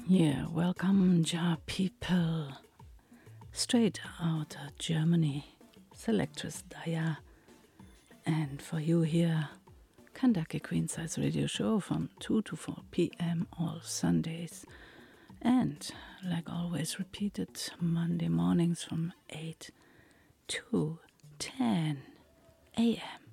Yeah, welcome, Ja people. Straight out of Germany, Selectress Daya. And for you here, Kandake Queen Size Radio Show from 2 to 4 p.m. all Sundays. And, like always, repeated Monday mornings from 8 to 10 a.m.